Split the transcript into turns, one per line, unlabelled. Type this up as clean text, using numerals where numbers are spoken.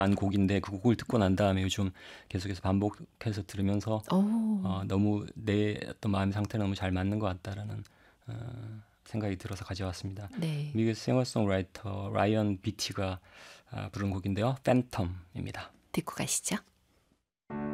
곡인데 그 곡을 듣고 난 다음에 요즘 계속해서 반복해서 들으면서
오.
너무 내 어떤 마음의 상태랑 너무 잘 맞는 것 같다라는 생각이 들어서 가져왔습니다.
네.
미국 싱어송라이터 라이언 비티가 부른 곡인데요. 팬텀입니다.
듣고 가시죠.